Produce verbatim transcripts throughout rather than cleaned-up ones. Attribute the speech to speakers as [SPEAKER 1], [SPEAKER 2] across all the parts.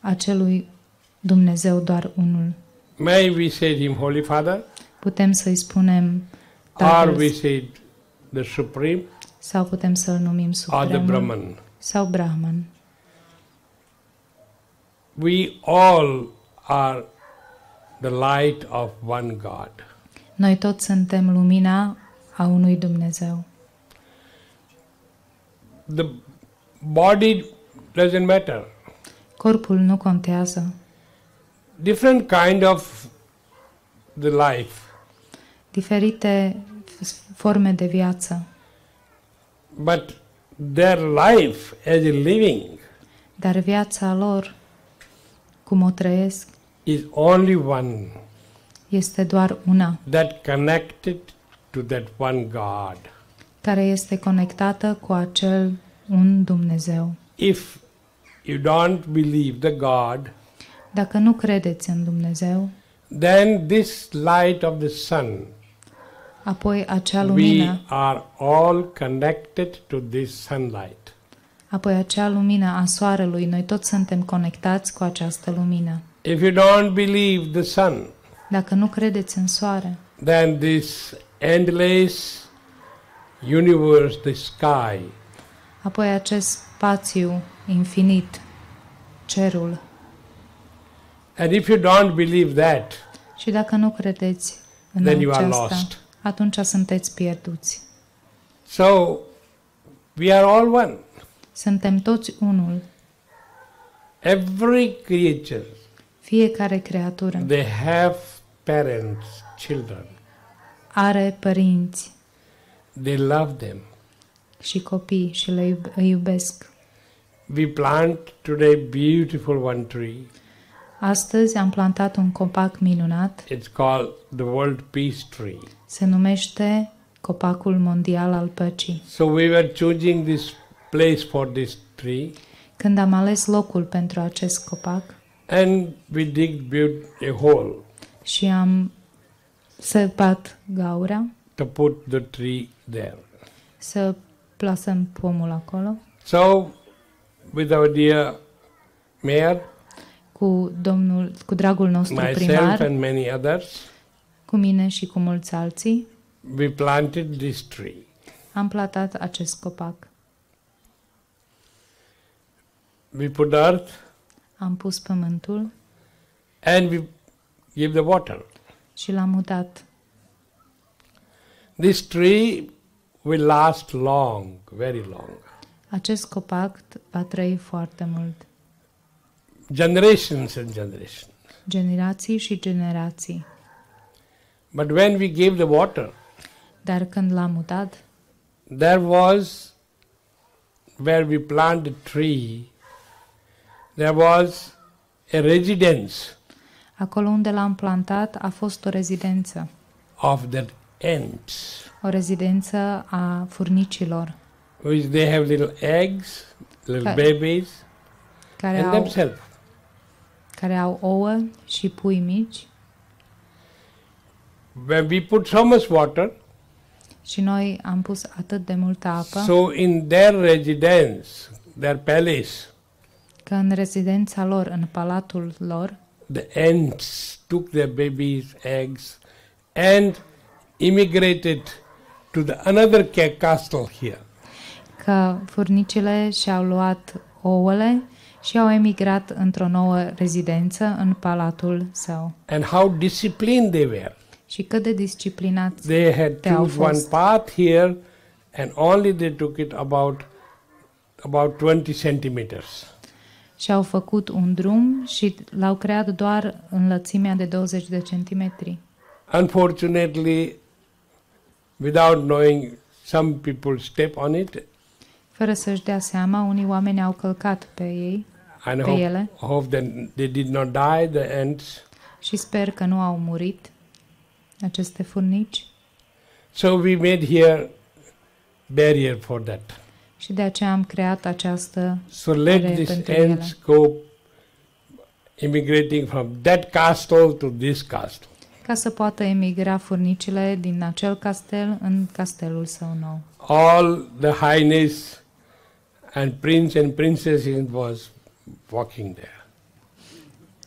[SPEAKER 1] acelui Dumnezeu doar unul.
[SPEAKER 2] May we say him Holy Father?
[SPEAKER 1] Putem să-i spunem
[SPEAKER 2] Or
[SPEAKER 1] Tatăl
[SPEAKER 2] we say the Supreme?
[SPEAKER 1] sau putem să-l numim
[SPEAKER 2] Or the
[SPEAKER 1] Supremul
[SPEAKER 2] Brahman?
[SPEAKER 1] sau Brahman.
[SPEAKER 2] We all are the light of one God.
[SPEAKER 1] Noi toți suntem lumina a unui Dumnezeu.
[SPEAKER 2] The body doesn't matter.
[SPEAKER 1] Corpul nu contează.
[SPEAKER 2] Different kind of the life.
[SPEAKER 1] Diferite forme de viață.
[SPEAKER 2] But their life as a living
[SPEAKER 1] Dar viața lor, cum o trăiesc,
[SPEAKER 2] is only one
[SPEAKER 1] este doar una,
[SPEAKER 2] that connected to that one God.
[SPEAKER 1] care este conectată cu acel un Dumnezeu.
[SPEAKER 2] If you don't believe the God,
[SPEAKER 1] Dacă nu credeți în Dumnezeu,
[SPEAKER 2] then this light of the sun,
[SPEAKER 1] apoi acea
[SPEAKER 2] we
[SPEAKER 1] lumină,
[SPEAKER 2] are all connected to this sunlight.
[SPEAKER 1] apoi acea lumină a soarelui, noi toți suntem conectați cu această lumină.
[SPEAKER 2] If you don't believe the sun,
[SPEAKER 1] Dacă nu credeți în soare,
[SPEAKER 2] then this endless universe, the sky,
[SPEAKER 1] apoi acest spațiu infinit, cerul.
[SPEAKER 2] and if you don't believe that,
[SPEAKER 1] Și dacă nu credeți în
[SPEAKER 2] then you are
[SPEAKER 1] aceasta,
[SPEAKER 2] lost.
[SPEAKER 1] atunci sunteți pierduți.
[SPEAKER 2] So we are all one.
[SPEAKER 1] Suntem toți unul.
[SPEAKER 2] Every creature,
[SPEAKER 1] Fiecare creatură
[SPEAKER 2] they have parents, children.
[SPEAKER 1] are părinți
[SPEAKER 2] They love them.
[SPEAKER 1] și copii și le iub- îi iubesc.
[SPEAKER 2] We plant today beautiful one tree.
[SPEAKER 1] Astăzi am plantat un copac minunat,
[SPEAKER 2] It's called the World Peace Tree.
[SPEAKER 1] se numește Copacul Mondial al Păcii.
[SPEAKER 2] So we were choosing this place for this tree,
[SPEAKER 1] Când am ales locul pentru acest copac
[SPEAKER 2] and we digged a hole
[SPEAKER 1] și am săpat gaura
[SPEAKER 2] to put the tree there.
[SPEAKER 1] să plasăm pomul acolo,
[SPEAKER 2] So with our dear mayor,
[SPEAKER 1] cu domnul, cu dragul nostru
[SPEAKER 2] myself
[SPEAKER 1] primar,
[SPEAKER 2] and many others,
[SPEAKER 1] cu mine și cu mulți alții,
[SPEAKER 2] we planted this tree.
[SPEAKER 1] am plantat acest copac.
[SPEAKER 2] We put earth
[SPEAKER 1] Am pus pământul
[SPEAKER 2] and we give the water.
[SPEAKER 1] și l-am mutat.
[SPEAKER 2] This tree will last long, very long.
[SPEAKER 1] Acest copac va trăi foarte mult.
[SPEAKER 2] Generations and generations.
[SPEAKER 1] Generații și generații.
[SPEAKER 2] But when we gave the water,
[SPEAKER 1] Dar când l-am mutat,
[SPEAKER 2] there was, where we planted the tree, there was a residence
[SPEAKER 1] acolo unde l-am plantat a fost o rezidență.
[SPEAKER 2] of the ants,
[SPEAKER 1] O rezidență a furnicilor
[SPEAKER 2] which they have little eggs, little
[SPEAKER 1] Ca-
[SPEAKER 2] babies,
[SPEAKER 1] care
[SPEAKER 2] and
[SPEAKER 1] au,
[SPEAKER 2] themselves.
[SPEAKER 1] care au ouă și pui mici.
[SPEAKER 2] When we put so much water,
[SPEAKER 1] Și noi am pus atât de multă apă
[SPEAKER 2] so in their residence, their palace,
[SPEAKER 1] că în rezidența lor, în palatul lor,
[SPEAKER 2] the ants took their babies' eggs and immigrated to the another ca- castle here.
[SPEAKER 1] că furnicile și-au luat ouăle și au emigrat într-o nouă rezidență în palatul său.
[SPEAKER 2] And how disciplined they were.
[SPEAKER 1] Și cât de disciplinați
[SPEAKER 2] They had
[SPEAKER 1] They au
[SPEAKER 2] choose one
[SPEAKER 1] fost.
[SPEAKER 2] path here, and only they took it about about twenty centimeters.
[SPEAKER 1] și-au făcut un drum și l-au creat doar în lățimea de douăzeci de centimetri.
[SPEAKER 2] Unfortunately, without knowing, some people step on it,
[SPEAKER 1] Fără să-și dea seama, unii oameni au călcat pe ei
[SPEAKER 2] and
[SPEAKER 1] pe
[SPEAKER 2] hope,
[SPEAKER 1] ele
[SPEAKER 2] hope that they did not die, the ants.
[SPEAKER 1] și sper că nu au murit aceste furnici
[SPEAKER 2] So we made here barrier for that.
[SPEAKER 1] și de aceea am creat această
[SPEAKER 2] So let
[SPEAKER 1] Are
[SPEAKER 2] these
[SPEAKER 1] pentru
[SPEAKER 2] ants go immigrating from that castle to this castle.
[SPEAKER 1] ca să poată emigra furnicile din acel castel în castelul său nou.
[SPEAKER 2] All the highness and prince and princesses was walking there.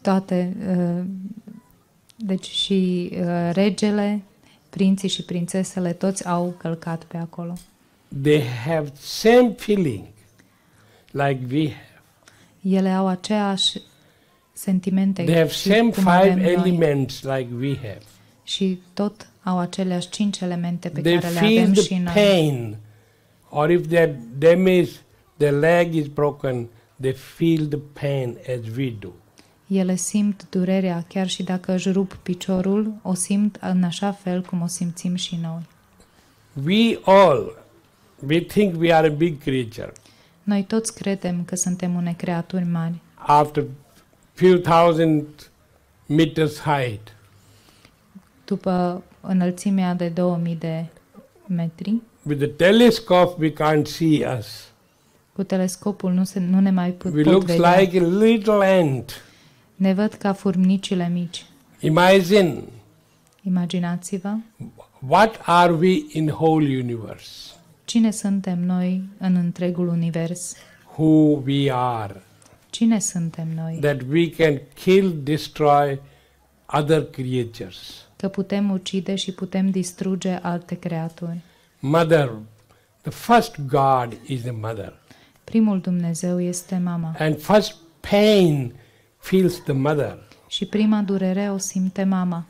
[SPEAKER 1] toate, uh, deci și uh, regele, prinții și prințesele, toți au călcat pe acolo.
[SPEAKER 2] They have same feeling like we have.
[SPEAKER 1] Ele au aceeași sentimente
[SPEAKER 2] They have
[SPEAKER 1] și
[SPEAKER 2] same
[SPEAKER 1] cum avem
[SPEAKER 2] five
[SPEAKER 1] noi.
[SPEAKER 2] elements like we have.
[SPEAKER 1] Și tot au aceleași cinci elemente pe
[SPEAKER 2] They
[SPEAKER 1] care le
[SPEAKER 2] feel
[SPEAKER 1] avem și
[SPEAKER 2] the
[SPEAKER 1] noi.
[SPEAKER 2] pain, or if their damage, their leg is broken, they feel the pain as we do.
[SPEAKER 1] Ele simt durerea, chiar și dacă își rup piciorul, o simt în așa fel cum o simțim și noi.
[SPEAKER 2] We all, we think we are a big creature.
[SPEAKER 1] Noi toți credem că suntem unei creaturi mari.
[SPEAKER 2] After few thousand meters height,
[SPEAKER 1] După înălțimea de două mii de metri,
[SPEAKER 2] with the telescope we can't see us.
[SPEAKER 1] cu telescopul nu, se, nu ne mai pot,
[SPEAKER 2] We
[SPEAKER 1] pot
[SPEAKER 2] look
[SPEAKER 1] vedea.
[SPEAKER 2] like a little ant.
[SPEAKER 1] Ne văd ca furnicile mici.
[SPEAKER 2] Imagine,
[SPEAKER 1] Imaginați-vă
[SPEAKER 2] what are we in whole universe?
[SPEAKER 1] cine suntem noi în întregul univers.
[SPEAKER 2] Who we are.
[SPEAKER 1] Cine suntem noi?
[SPEAKER 2] That we can kill, destroy other creatures.
[SPEAKER 1] Că putem ucide și putem distruge alte creaturi.
[SPEAKER 2] Mother, the first God is the mother.
[SPEAKER 1] Primul Dumnezeu este mama.
[SPEAKER 2] And first pain feels the mother.
[SPEAKER 1] Și prima durere o simte mama.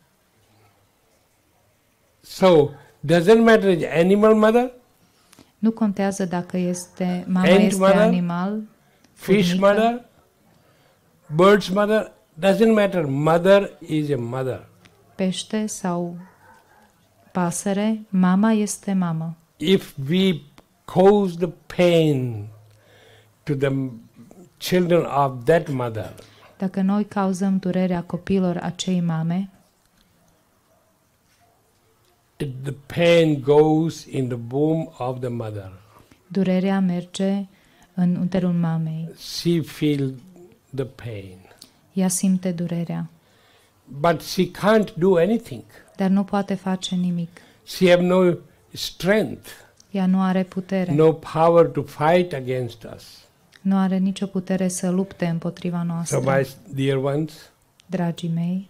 [SPEAKER 2] So, doesn't matter is animal mother,
[SPEAKER 1] Nu contează dacă este mama
[SPEAKER 2] Ant
[SPEAKER 1] este
[SPEAKER 2] mother,
[SPEAKER 1] animal,
[SPEAKER 2] fish
[SPEAKER 1] furnică,
[SPEAKER 2] mother, bird's mother, doesn't matter. Mother is a mother.
[SPEAKER 1] pește sau pasăre, mama este mamă.
[SPEAKER 2] If we cause the pain to the children of that mother,
[SPEAKER 1] Dacă noi cauzăm durerea copilor acei mame,
[SPEAKER 2] it, the pain goes in the womb of the mother.
[SPEAKER 1] durerea merge în uterul mamei.
[SPEAKER 2] She feels the pain.
[SPEAKER 1] Ea simte durerea,
[SPEAKER 2] But she can't do anything.
[SPEAKER 1] dar nu poate face nimic.
[SPEAKER 2] She have no strength,
[SPEAKER 1] Ea nu are putere,
[SPEAKER 2] no power to fight against us.
[SPEAKER 1] nu are nicio putere să lupte împotriva
[SPEAKER 2] So
[SPEAKER 1] noastră.
[SPEAKER 2] my dear ones,
[SPEAKER 1] Dragii mei,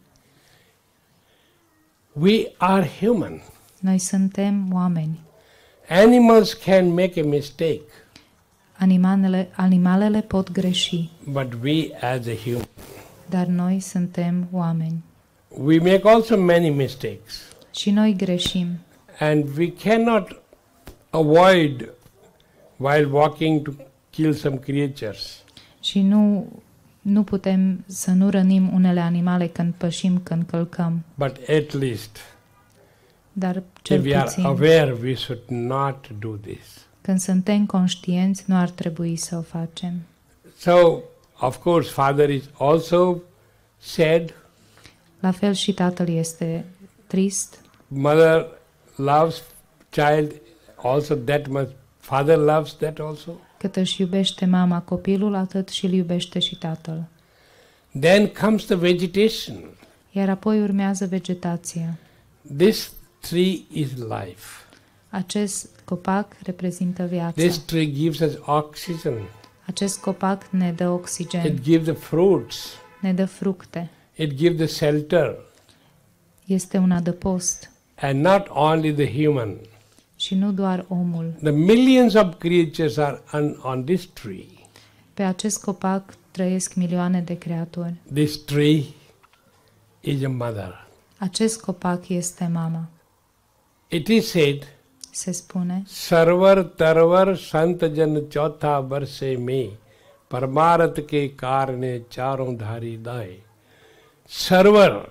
[SPEAKER 2] we are human.
[SPEAKER 1] noi suntem oameni.
[SPEAKER 2] Animals can make a mistake,
[SPEAKER 1] Animalele, animalele pot greși,
[SPEAKER 2] but we as a human,
[SPEAKER 1] dar noi suntem oameni.
[SPEAKER 2] we make also many mistakes.
[SPEAKER 1] Și noi greșim.
[SPEAKER 2] And we cannot avoid while walking to kill some creatures.
[SPEAKER 1] Și nu, nu putem să nu rănim unele animale când pășim, când călcăm.
[SPEAKER 2] But at least,
[SPEAKER 1] Dar
[SPEAKER 2] if
[SPEAKER 1] cel
[SPEAKER 2] we are
[SPEAKER 1] puțin,
[SPEAKER 2] aware, we should not do this.
[SPEAKER 1] când suntem conștienți, nu ar trebui să o facem.
[SPEAKER 2] So, of course, father is also sad.
[SPEAKER 1] La fel și tatăl este trist.
[SPEAKER 2] Mother loves child also that much. Father loves that also.
[SPEAKER 1] Cât își iubește mama copilul, atât și îl iubește și tatăl.
[SPEAKER 2] Then comes the vegetation.
[SPEAKER 1] Iar apoi urmează vegetația.
[SPEAKER 2] This tree is life.
[SPEAKER 1] Acest copac reprezintă viața.
[SPEAKER 2] This tree gives us oxygen.
[SPEAKER 1] Acest copac ne dă oxigen,
[SPEAKER 2] It gives the fruits.
[SPEAKER 1] ne dă fructe.
[SPEAKER 2] It gives the shelter.
[SPEAKER 1] Este un adăpost.
[SPEAKER 2] And not only the human.
[SPEAKER 1] Și nu doar omul.
[SPEAKER 2] The millions of creatures are on, on this tree.
[SPEAKER 1] Pe acest copac trăiesc milioane de creaturi.
[SPEAKER 2] This tree is a mother.
[SPEAKER 1] Acest copac este mama.
[SPEAKER 2] It is said,
[SPEAKER 1] Se spune,
[SPEAKER 2] Sarvar tarvar sant jan chautha barse me parmarat ke karne charon dhari dai. Sarvar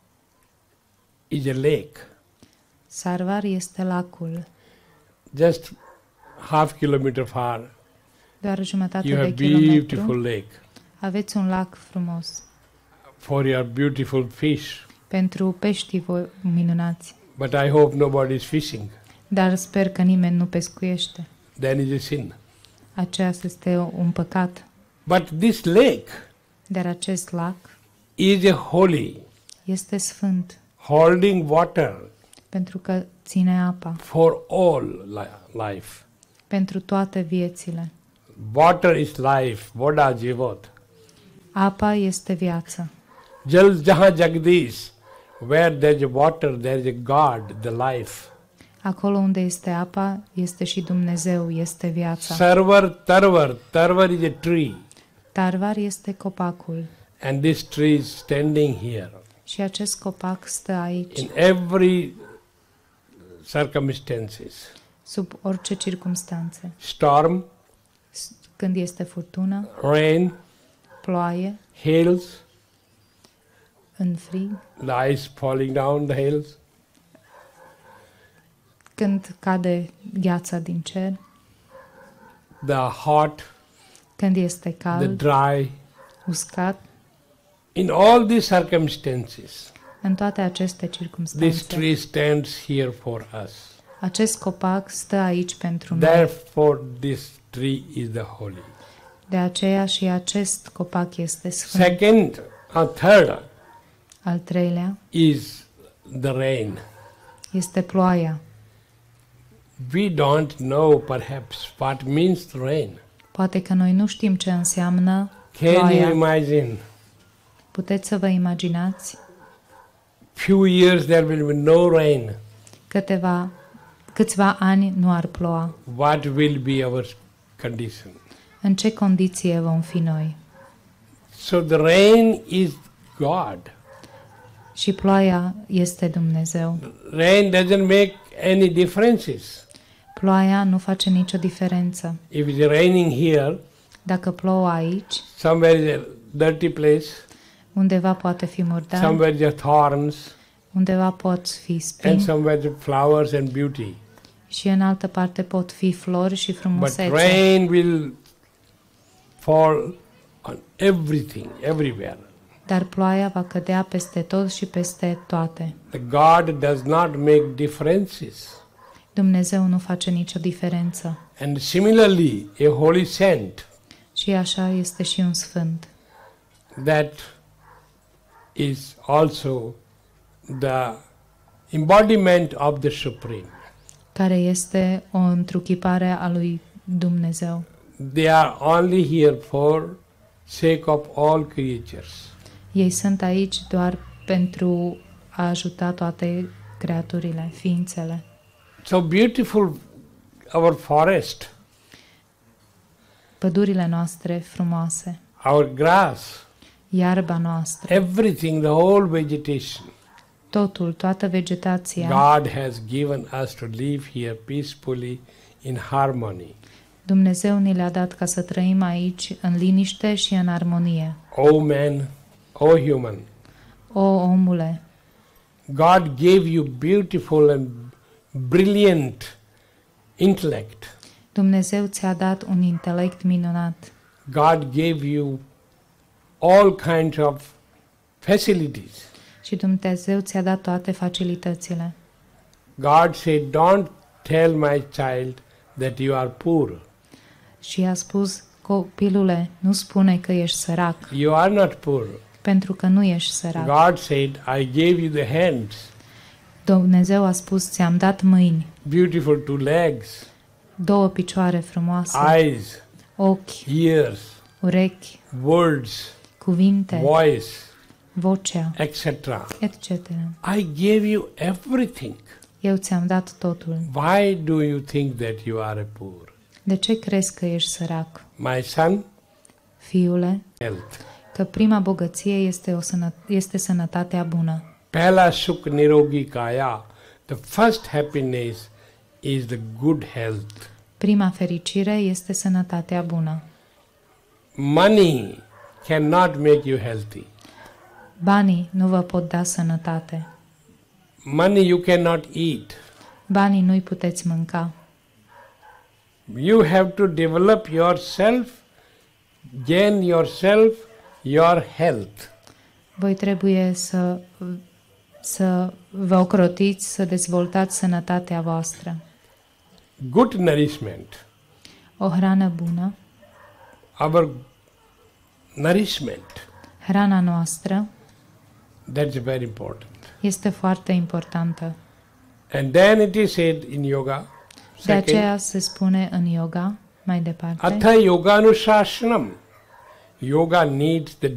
[SPEAKER 2] is a lake.
[SPEAKER 1] Sarvar este lacul.
[SPEAKER 2] Just half kilometer far,
[SPEAKER 1] Doar jumătate
[SPEAKER 2] you
[SPEAKER 1] de
[SPEAKER 2] have
[SPEAKER 1] kilometru.
[SPEAKER 2] beautiful lake
[SPEAKER 1] Aveți un lac frumos
[SPEAKER 2] for your beautiful fish.
[SPEAKER 1] pentru peștii voi minunați.
[SPEAKER 2] But I hope nobody is fishing.
[SPEAKER 1] Dar sper că nimeni nu pescuiește.
[SPEAKER 2] Then it is sin.
[SPEAKER 1] Aceasta este un păcat.
[SPEAKER 2] But this lake
[SPEAKER 1] Dar acest lac
[SPEAKER 2] is a holy,
[SPEAKER 1] este sfânt
[SPEAKER 2] holding water
[SPEAKER 1] pentru că ține apa
[SPEAKER 2] for all li- life.
[SPEAKER 1] pentru toate viețile.
[SPEAKER 2] Water is life, voda jivot.
[SPEAKER 1] Apa este viață.
[SPEAKER 2] Jal jahan jagdish, where there is water, there is a God, the life.
[SPEAKER 1] Acolo unde este apa, este și Dumnezeu, este viața.
[SPEAKER 2] Sarvar tarvar, tarvar is a tree.
[SPEAKER 1] Tarvar este copacul.
[SPEAKER 2] And this tree is standing here.
[SPEAKER 1] Și acest copac stă aici.
[SPEAKER 2] In every circumstances.
[SPEAKER 1] Sub orice circumstanțe.
[SPEAKER 2] Storm,
[SPEAKER 1] când este furtună,
[SPEAKER 2] rain,
[SPEAKER 1] ploaie,
[SPEAKER 2] hails,
[SPEAKER 1] în frig,
[SPEAKER 2] the ice falling down the hills,
[SPEAKER 1] când cade gheața din cer,
[SPEAKER 2] the hot,
[SPEAKER 1] când este
[SPEAKER 2] the
[SPEAKER 1] cald,
[SPEAKER 2] dry.
[SPEAKER 1] uscat.
[SPEAKER 2] In all these circumstances,
[SPEAKER 1] În toate aceste
[SPEAKER 2] this
[SPEAKER 1] circumstanțe,
[SPEAKER 2] tree stands here for us.
[SPEAKER 1] acest copac stă aici pentru noi.
[SPEAKER 2] Therefore, this tree is the holy.
[SPEAKER 1] De aceea și acest copac este sfânt.
[SPEAKER 2] Second, or third
[SPEAKER 1] Al treilea
[SPEAKER 2] is the rain.
[SPEAKER 1] este ploaia.
[SPEAKER 2] We don't know perhaps what means rain.
[SPEAKER 1] Poate că noi nu știm ce înseamnă
[SPEAKER 2] Can you
[SPEAKER 1] ploaia.
[SPEAKER 2] imagine?
[SPEAKER 1] Puteți să vă imaginați
[SPEAKER 2] Few years there will be no rain.
[SPEAKER 1] câteva, câțiva ani nu ar ploua.
[SPEAKER 2] What will be our condition?
[SPEAKER 1] În ce condiție vom fi noi?
[SPEAKER 2] So the rain is God.
[SPEAKER 1] Și ploaia este Dumnezeu.
[SPEAKER 2] Rain doesn't make any differences.
[SPEAKER 1] Ploaia nu face nicio diferență.
[SPEAKER 2] If it's raining here,
[SPEAKER 1] Dacă plouă aici,
[SPEAKER 2] somewhere is a dirty place,
[SPEAKER 1] undeva poate fi murdar,
[SPEAKER 2] somewhere is a thorns,
[SPEAKER 1] undeva pot fi
[SPEAKER 2] and
[SPEAKER 1] spini
[SPEAKER 2] somewhere is flowers and beauty.
[SPEAKER 1] și în altă parte pot fi flori și
[SPEAKER 2] But
[SPEAKER 1] frumusețe.
[SPEAKER 2] rain will fall on everything, everywhere.
[SPEAKER 1] Dar ploaia va cădea peste tot și peste toate.
[SPEAKER 2] The God does not make differences.
[SPEAKER 1] Dumnezeu nu face nicio diferență.
[SPEAKER 2] And similarly, a holy saint
[SPEAKER 1] Și așa este și un sfânt.
[SPEAKER 2] that is also the embodiment of the Supreme.
[SPEAKER 1] Care este o întruchipare a lui Dumnezeu.
[SPEAKER 2] They are only here for sake of all creatures.
[SPEAKER 1] Ei sunt aici doar pentru a ajuta toate creaturile, ființele.
[SPEAKER 2] So beautiful our forest,
[SPEAKER 1] Pădurile noastre frumoase,
[SPEAKER 2] our grass,
[SPEAKER 1] iarba noastră,
[SPEAKER 2] everything, the whole vegetation.
[SPEAKER 1] totul, toată vegetația.
[SPEAKER 2] God has given us to live here peacefully in harmony.
[SPEAKER 1] Dumnezeu ni le-a dat ca să trăim aici în liniște și în armonie.
[SPEAKER 2] O man, O human,
[SPEAKER 1] O omule,
[SPEAKER 2] God gave you beautiful and brilliant intellect.
[SPEAKER 1] Dumnezeu ți-a dat un intelect minunat.
[SPEAKER 2] God gave you all kinds of facilities.
[SPEAKER 1] Și Dumnezeu ți-a dat toate facilitățile.
[SPEAKER 2] God said, don't tell my child that you are poor.
[SPEAKER 1] Și a spus, copilule, nu spune că ești sărac,
[SPEAKER 2] You are not poor.
[SPEAKER 1] pentru că nu ești sărac.
[SPEAKER 2] God said, I gave you the hands,
[SPEAKER 1] Dumnezeu a spus, ți-am dat mâini,
[SPEAKER 2] beautiful two legs,
[SPEAKER 1] două picioare frumoase,
[SPEAKER 2] eyes,
[SPEAKER 1] ochi,
[SPEAKER 2] ears,
[SPEAKER 1] urechi,
[SPEAKER 2] words,
[SPEAKER 1] cuvinte,
[SPEAKER 2] voice,
[SPEAKER 1] vocea,
[SPEAKER 2] et cetera.
[SPEAKER 1] et cetera.
[SPEAKER 2] I gave you everything.
[SPEAKER 1] Eu ți-am dat totul.
[SPEAKER 2] Why do you think that you are a poor?
[SPEAKER 1] De ce crezi că ești sărac?
[SPEAKER 2] My son,
[SPEAKER 1] Fiule,
[SPEAKER 2] health.
[SPEAKER 1] că prima bogăție este, o sănă, este sănătatea bună.
[SPEAKER 2] Pehla sukh nirogi kaya. The first happiness is the good health.
[SPEAKER 1] Prima fericire este sănătatea bună.
[SPEAKER 2] Money cannot make you healthy.
[SPEAKER 1] Banii nu vă pot da sănătate.
[SPEAKER 2] Money you cannot eat.
[SPEAKER 1] Banii nu-i puteți mânca.
[SPEAKER 2] You have to develop yourself, gain yourself, your health.
[SPEAKER 1] Voi trebuie să, să vă ocrotiți, să dezvoltați sănătatea voastră.
[SPEAKER 2] Good nourishment.
[SPEAKER 1] O hrană bună,
[SPEAKER 2] Our nourishment,
[SPEAKER 1] hrana noastră,
[SPEAKER 2] that's very important.
[SPEAKER 1] este foarte importantă.
[SPEAKER 2] And then it is said in yoga,
[SPEAKER 1] De
[SPEAKER 2] second,
[SPEAKER 1] aceea se spune în yoga, mai departe,
[SPEAKER 2] Atha yoganushasanam. Yoga needs the